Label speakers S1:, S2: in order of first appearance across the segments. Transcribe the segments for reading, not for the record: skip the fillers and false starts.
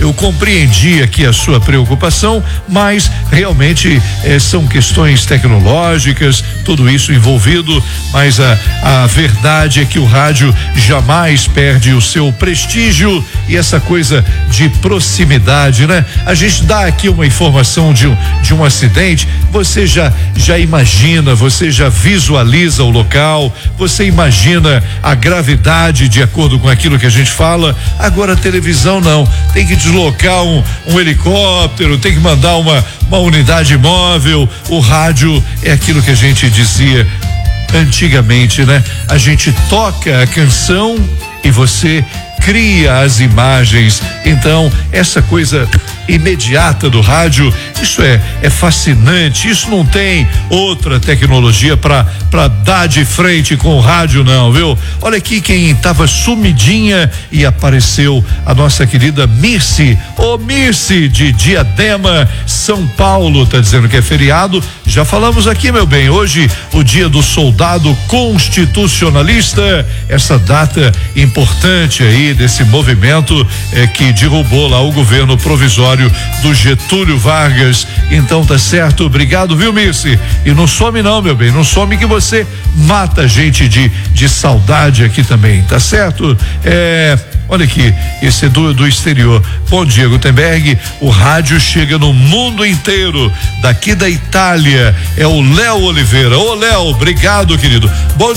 S1: eu compreendi aqui a sua preocupação, mas realmente são questões tecnológicas, tudo isso envolvido, mas a verdade é que o rádio jamais perde o seu prestígio e essa coisa de proximidade, né? A gente dá aqui uma informação de um acidente, você já imagina, você já visualiza o local, você imagina a gravidade de acordo com aquilo que a gente fala. Agora a televisão não, tem que deslocar um helicóptero, tem que mandar uma unidade móvel. O rádio é aquilo que a gente dizia antigamente, né? A gente toca a canção e você cria as imagens. Então, essa coisa imediata do rádio, isso é fascinante. Isso não tem outra tecnologia para dar de frente com o rádio, não, viu? Olha aqui quem estava sumidinha e apareceu, a nossa querida Mirce. Ô Mirce, de Diadema, São Paulo, tá dizendo que é feriado. Já falamos aqui, meu bem, hoje o dia do soldado constitucionalista, essa data importante aí desse movimento que derrubou lá o governo provisório do Getúlio Vargas. Então tá certo, obrigado, viu, Mirce? E não some não, meu bem, não some que você mata a gente de saudade aqui também, tá certo? Olha aqui, esse é do exterior. Bom dia, Gutenberg. O rádio chega no mundo inteiro. Daqui da Itália é o Léo Oliveira. Ô Léo, obrigado, querido.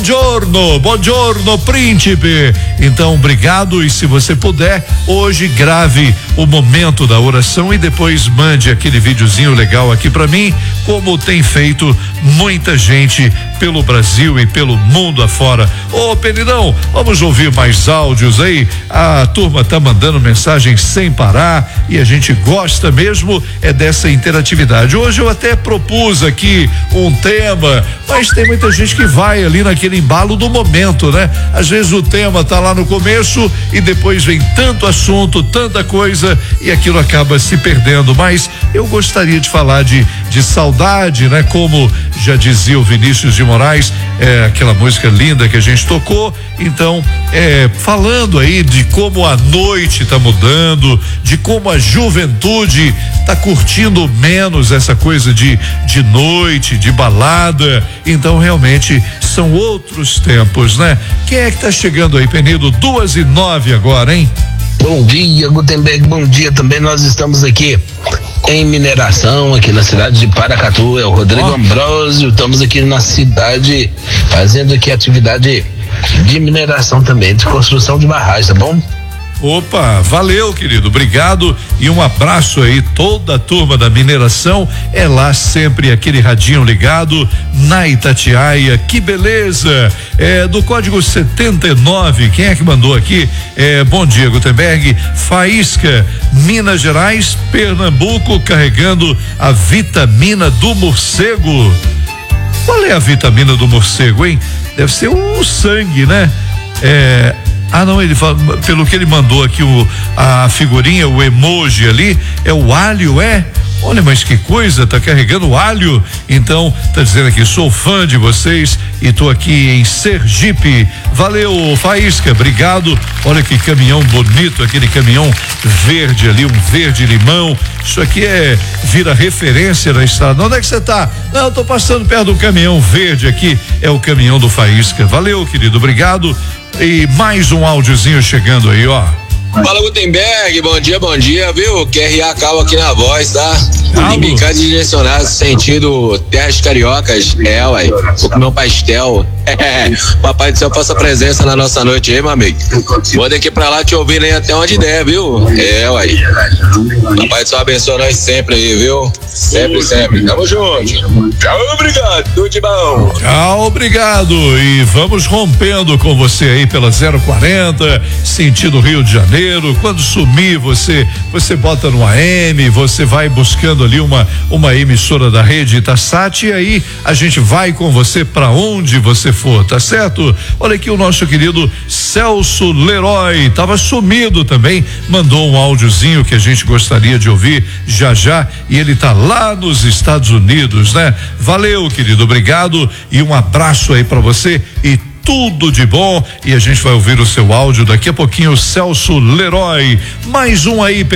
S1: Buongiorno, príncipe. Então, obrigado. E se você puder, hoje grave o momento da oração e depois mande aquele videozinho legal aqui pra mim, como tem feito muita gente pelo Brasil e pelo mundo afora. Ô Penidão, vamos ouvir mais áudios aí. A turma tá mandando mensagem sem parar e a gente gosta mesmo dessa interatividade. Hoje eu até propus aqui um tema, mas tem muita gente que vai ali naquele embalo do momento, né? Às vezes o tema tá lá no começo e depois vem tanto assunto, tanta coisa e aquilo acaba se perdendo, mas eu gostaria de falar de saudade, né? Como já dizia o Vinícius de Moraes, aquela música linda que a gente tocou. Então, falando aí de como a noite tá mudando, de como a juventude tá curtindo menos essa coisa de noite, de balada. Então, realmente são outros tempos, né? Quem é que tá chegando aí, Penido? 2:09 agora, hein?
S2: Bom dia, Gutenberg, bom dia também. Nós estamos aqui em mineração, aqui na cidade de Paracatu. É o Rodrigo Ambrosio. Estamos aqui na cidade fazendo aqui atividade de mineração também, de construção de barragem, tá bom?
S1: Opa, valeu, querido, obrigado e um abraço aí, toda a turma da mineração, é lá sempre aquele radinho ligado na Itatiaia, que beleza, do código 79, quem é que mandou aqui? Bom dia, Gutenberg, Faísca, Minas Gerais, Pernambuco, carregando a vitamina do morcego. Qual é a vitamina do morcego, hein? Deve ser o sangue, né? Não, ele fala, pelo que ele mandou aqui a figurinha, o emoji ali, é o alho, Olha, mas que coisa, tá carregando alho. Então, tá dizendo aqui, sou fã de vocês e tô aqui em Sergipe. Valeu, Faísca, obrigado. Olha que caminhão bonito, aquele caminhão verde ali, um verde limão. Isso aqui vira referência na estrada. Onde é que você tá? Não, eu tô passando perto do caminhão verde aqui, é o caminhão do Faísca. Valeu, querido, obrigado. E mais um áudiozinho chegando aí, ó.
S3: Fala, Gutenberg, bom dia, viu? QRA Cal aqui na voz, tá? Embicado e direcionado, sentido terras cariocas. Uai, vou comer um pastel. Papai do céu, faça presença na nossa noite aí, meu amigo. Vou daqui pra lá te ouvir aí até onde der, viu? Uai. Papai do céu abençoe nós sempre aí, viu? Sempre. Tamo junto. Tchau, obrigado, tudo de bom.
S1: Tchau, obrigado. E vamos rompendo com você aí pela 040, sentido Rio de Janeiro. Quando sumir, você bota no AM, você vai buscando ali uma emissora da rede Itasat e aí a gente vai com você pra onde você for, tá certo? Olha aqui o nosso querido Celso Leroy, tava sumido também, mandou um áudiozinho que a gente gostaria de ouvir já e ele tá lá nos Estados Unidos, né? Valeu, querido, obrigado e um abraço aí pra você e tudo de bom, e a gente vai ouvir o seu áudio daqui a pouquinho, Celso Leroy. Mais um aí, Penidão,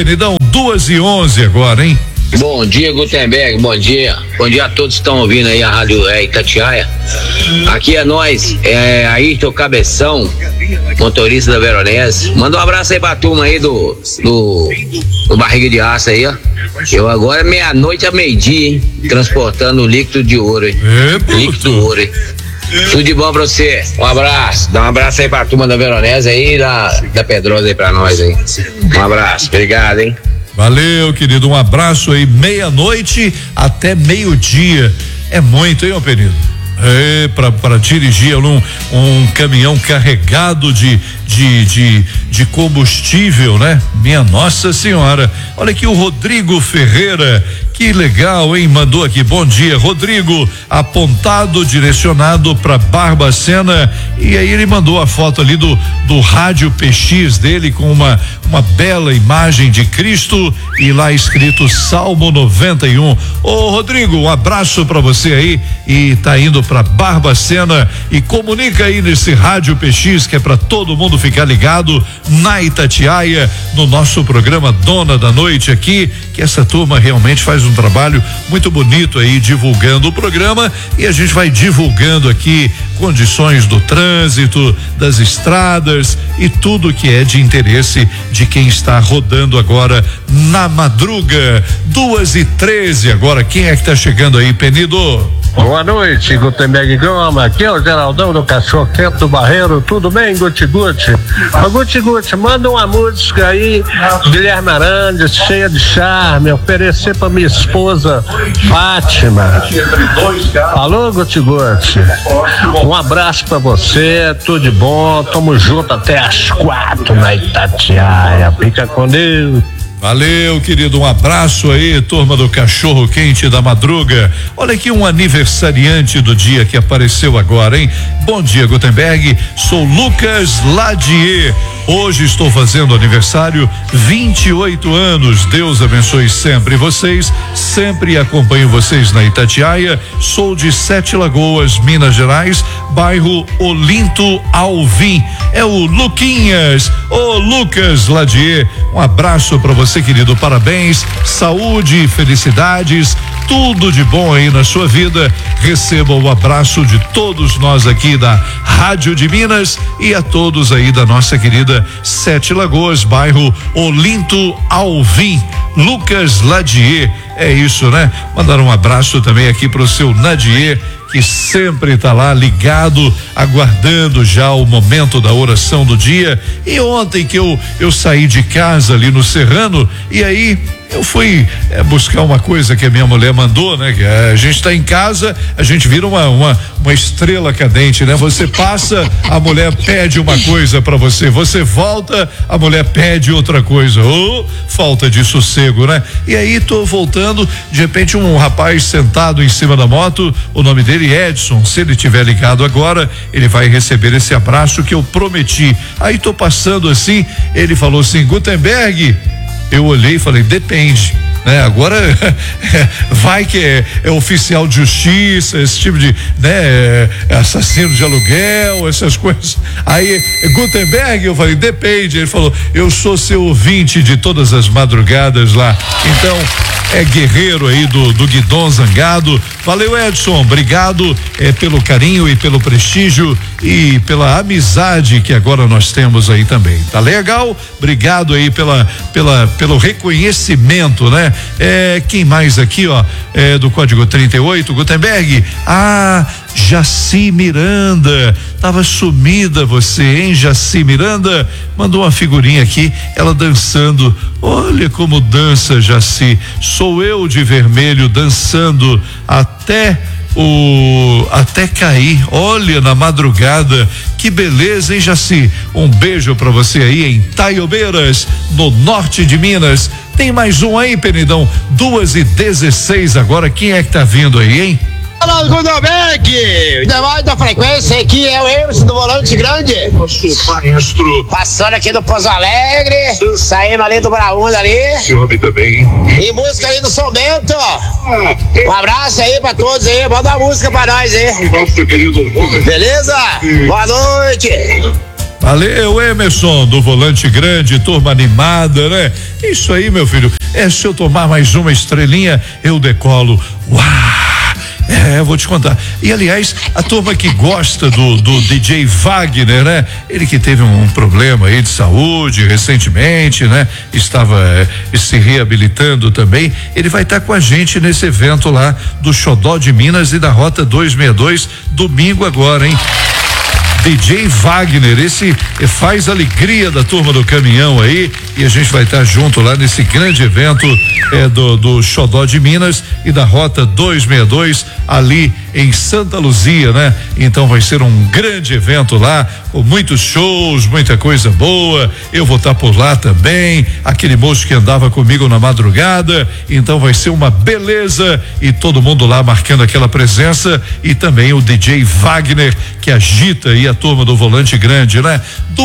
S1: 2h11 agora, hein?
S4: Bom dia, Gutenberg, bom dia. Bom dia a todos que estão ouvindo aí a Rádio Itatiaia. Aqui é nós, Ayrton Cabeção, motorista da Veronese. Manda um abraço aí pra turma aí do Barriga de Aço aí, ó. Eu agora é meia-noite a meio-dia, hein? Transportando líquido de ouro, hein? Líquido ouro, hein? Tudo de bom pra você. Um abraço. Dá um abraço aí pra turma da Veronese aí, da Pedrosa aí pra nós aí. Um abraço. Obrigado, hein?
S1: Valeu, querido. Um abraço aí, meia-noite até meio-dia. É muito, hein, ô Penido? Para dirigir um caminhão carregado de combustível, né? Minha Nossa Senhora. Olha aqui o Rodrigo Ferreira. Que legal, hein? Mandou aqui, bom dia, Rodrigo, apontado, direcionado para Barbacena, e aí ele mandou a foto ali do rádio PX dele com uma bela imagem de Cristo e lá escrito Salmo 91. Ô Rodrigo, um abraço para você aí, e tá indo para Barbacena, e comunica aí nesse rádio PX que é para todo mundo ficar ligado na Itatiaia, no nosso programa Dona da Noite aqui, que essa turma realmente faz um trabalho muito bonito aí divulgando o programa, e a gente vai divulgando aqui condições do trânsito, das estradas e tudo que é de interesse de quem está rodando agora na madruga. 2h13 agora. Quem é que tá chegando aí, Penido?
S5: Boa noite, Gutenberg Gama. Aqui é o Geraldão do Cachorro Quente do Barreiro. Tudo bem, Guti-Guti? Ô, Guti-Guti, manda uma música aí, Guilherme Arandes, cheia de charme, oferecer pra minha esposa Fátima. Alô, Guti-Guti? Um abraço pra você, tudo de bom. Tamo junto até às 4 na Itatiaia. Fica com Deus.
S1: Valeu, querido, um abraço aí, turma do Cachorro Quente da Madruga. Olha aqui um aniversariante do dia que apareceu agora, hein? Bom dia, Gutenberg, sou Lucas Ladier. Hoje estou fazendo aniversário, 28 anos. Deus abençoe sempre vocês. Sempre acompanho vocês na Itatiaia. Sou de Sete Lagoas, Minas Gerais, bairro Olinto Alvim. É o Luquinhas. Ô Lucas Ladier, um abraço para você, querido. Parabéns, saúde, felicidades, tudo de bom aí na sua vida. Receba o abraço de todos nós aqui da Rádio de Minas e a todos aí da nossa querida Sete Lagoas, bairro Olinto Alvim. Lucas Ladier, é isso, né? Mandar um abraço também aqui pro seu Nadier, que sempre tá lá ligado, aguardando já o momento da oração do dia. E ontem que eu saí de casa ali no Serrano, e aí eu fui buscar uma coisa que a minha mulher mandou, né? Que a gente tá em casa, a gente vira uma estrela cadente, né? Você passa, a mulher pede uma coisa pra você volta, a mulher pede outra coisa. Falta de sossego, né? E aí tô voltando, de repente um rapaz sentado em cima da moto, o nome dele é Edson. Se ele tiver ligado agora, ele vai receber esse abraço que eu prometi. Aí tô passando assim, ele falou assim: Gutenberg. Eu olhei e falei, depende, né? Agora vai que é oficial de justiça, esse tipo de, né? Assassino de aluguel, essas coisas. Aí, Gutenberg, eu falei, depende. Ele falou, eu sou seu ouvinte de todas as madrugadas lá. Então, é guerreiro aí do Guidon Zangado. Valeu, Edson, obrigado pelo carinho e pelo prestígio e pela amizade que agora nós temos aí também. Tá legal? Obrigado aí pelo reconhecimento, né? Quem mais aqui, ó? Do código 38, Gutenberg. Jaci Miranda, tava sumida você, hein, Jaci Miranda? Mandou uma figurinha aqui, ela dançando. Olha como dança, Jaci. Sou eu de vermelho dançando até cair. Olha, na madrugada. Que beleza, hein, Jaci? Um beijo pra você aí em Taiobeiras, no norte de Minas. Tem mais um aí, Penidão. 2h16 agora. Quem é que tá vindo aí, hein?
S6: Fala, Gutenberg! Demais da frequência, aqui é o Emerson do Volante Grande.
S1: Maestro.
S6: Passando aqui do Pouso Alegre, saindo ali do Braúna ali.
S1: Esse homem também.
S6: E música aí do São Bento. Um abraço aí pra todos aí, manda uma música pra nós aí.
S1: Nosso querido.
S6: Beleza? Boa noite.
S1: Valeu, Emerson, do Volante Grande, turma animada, né? Isso aí, meu filho, se eu tomar mais uma estrelinha, eu decolo. Uau! Vou te contar. E aliás, a turma que gosta do DJ Wagner, né? Ele que teve um problema aí de saúde recentemente, né? Estava se reabilitando também. Ele vai estar com a gente nesse evento lá do Xodó de Minas e da Rota 262, domingo agora, hein? DJ Wagner, esse faz alegria da turma do caminhão aí, e a gente vai estar junto lá nesse grande evento do Xodó de Minas e da Rota 262 ali em Santa Luzia, né? Então vai ser um grande evento lá, com muitos shows, muita coisa boa. Eu vou estar por lá também, aquele moço que andava comigo na madrugada, então vai ser uma beleza, e todo mundo lá marcando aquela presença, e também o DJ Wagner que agita aí a turma do Volante Grande, né?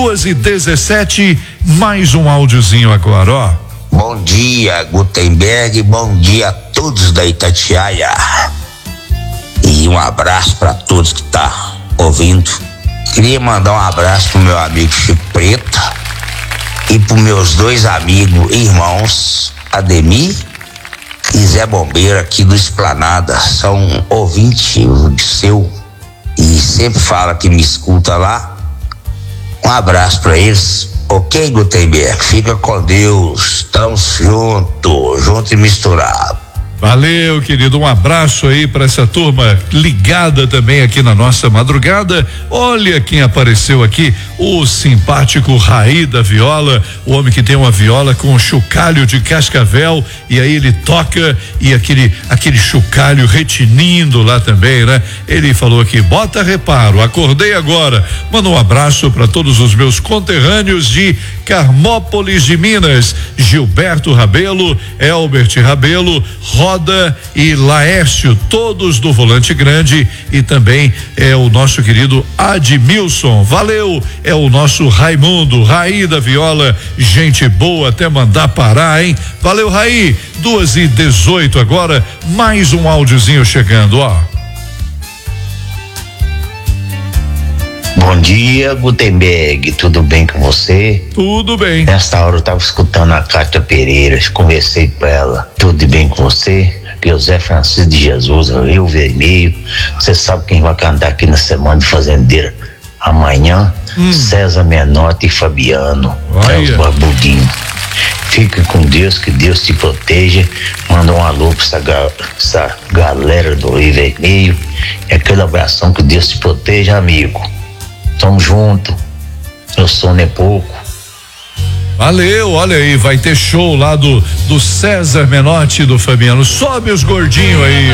S1: 2h17, mais um áudiozinho agora, ó.
S7: Bom dia, Gutenberg, bom dia a todos da Itatiaia. E um abraço para todos que tá ouvindo. Queria mandar um abraço pro meu amigo Chico Preto e pro meus dois amigos e irmãos, Ademir e Zé Bombeiro, aqui do Esplanada. São ouvintes seu e sempre fala que me escuta lá. Um abraço para eles. Ok, Gutenberg? Fica com Deus. Estamos junto e misturado.
S1: Valeu, querido, um abraço aí para essa turma ligada também aqui na nossa madrugada. Olha quem apareceu aqui, o simpático Raí da viola, o homem que tem uma viola com um chocalho de cascavel, e aí ele toca e aquele chocalho retinindo lá também, né? Ele falou aqui, bota reparo, acordei agora. Manda um abraço para todos os meus conterrâneos de Carmópolis de Minas, Gilberto Rabelo, Elbert Rabelo, Roda e Laércio, todos do Volante Grande, e também o nosso querido Admilson. Valeu, é o nosso Raimundo, Raí da viola, gente boa até mandar parar, hein? Valeu, Raí. 2h18 agora, mais um áudiozinho chegando, ó.
S7: Bom dia, Gutenberg, tudo bem com você?
S1: Tudo bem.
S7: Nesta hora eu estava escutando a Cátia Pereira, conversei com ela. Tudo bem com você? Aqui é o Zé Francisco de Jesus, Rio Vermelho. Você sabe quem vai cantar aqui na Semana de Fazendeira amanhã? César Menotti e Fabiano, os Barbudinhos. Fique com Deus, que Deus te proteja. Manda um alô pra essa galera do Rio Vermelho. E aquele abração, que Deus te proteja, amigo. Tamo junto. Meu sono é pouco.
S1: Valeu, olha aí, vai ter show lá do César Menotti e do Fabiano. Sobe os gordinhos aí.